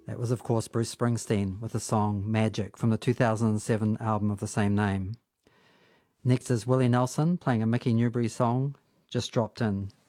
That was, of course, Bruce Springsteen with the song Magic from the 2007 album of the same name. Next is Willie Nelson playing a Mickey Newbury song, Just Dropped In.